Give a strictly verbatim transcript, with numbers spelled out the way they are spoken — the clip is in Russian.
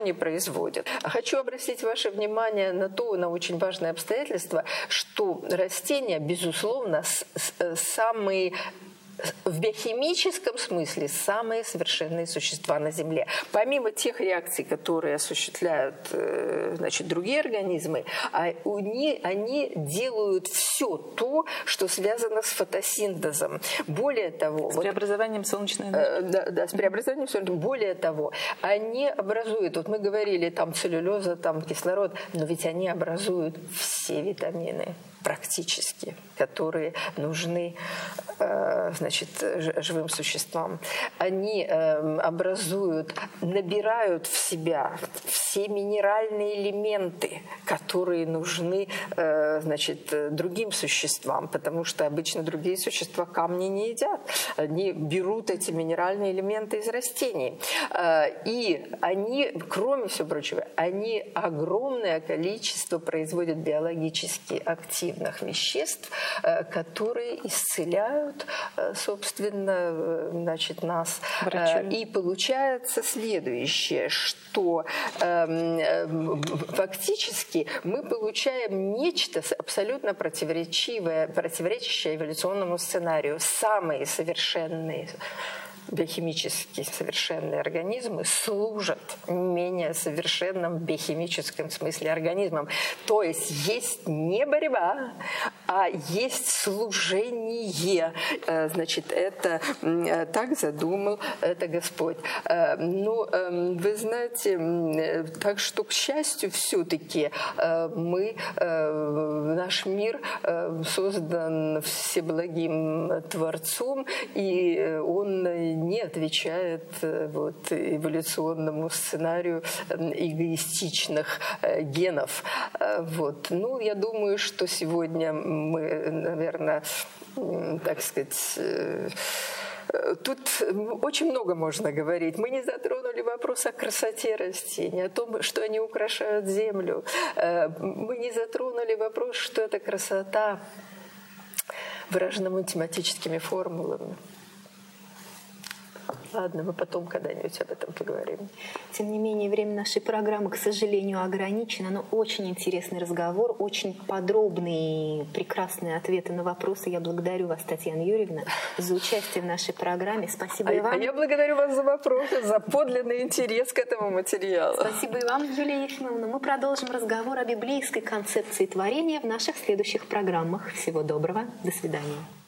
не производят. Хочу обратить ваше внимание на то, на очень важное обстоятельство, что растения, безусловно, самые в биохимическом смысле самые совершенные существа на Земле. Помимо тех реакций, которые осуществляют, значит, другие организмы, они, они делают все то, что связано с фотосинтезом. Более того... С вот, преобразованием солнечной энергии. Да, да, с преобразованием солнечной энергии. Более того, они образуют, вот мы говорили, там целлюлеза, там кислород, но ведь они образуют все витамины практически, которые нужны, значит, живым существам. Они образуют, набирают в себя все минеральные элементы, которые нужны, значит, другим существам, потому что обычно другие существа камни не едят. Они берут эти минеральные элементы из растений. И они, кроме всего прочего, они огромное количество производят биологически активных веществ, которые исцеляют, собственно, значит, нас. Врачи. И получается следующее, что фактически мы получаем нечто абсолютно противоречивое, противоречащее эволюционному сценарию. Самые совершенные биохимически совершенные организмы служат менее совершенным в биохимическом смысле организмам. То есть есть не борьба, а есть служение. Значит, это так задумал это Господь. Ну, вы знаете, так что, к счастью, все-таки мы, наш мир создан всеблагим Творцом, и он не отвечает вот, эволюционному сценарию эгоистичных генов. Вот. Ну, я думаю, что сегодня мы, наверное, так сказать, тут очень много можно говорить. Мы не затронули вопрос о красоте растений, о том, что они украшают землю. Мы не затронули вопрос, что эта красота выражена математическими формулами. Ладно, мы потом когда-нибудь об этом поговорим. Тем не менее, время нашей программы, к сожалению, ограничено, но очень интересный разговор, очень подробные, прекрасные ответы на вопросы. Я благодарю вас, Татьяна Юрьевна, за участие в нашей программе. Спасибо а, и вам. А я благодарю вас за вопросы, за подлинный интерес к этому материалу. Спасибо и вам, Юлия Ефимовна. Мы продолжим разговор о библейской концепции творения в наших следующих программах. Всего доброго. До свидания.